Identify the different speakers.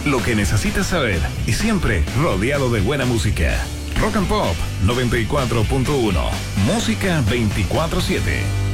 Speaker 1: lo que necesitas saber y siempre rodeado de buena música. Rock and Pop 94.1. Música 24/7.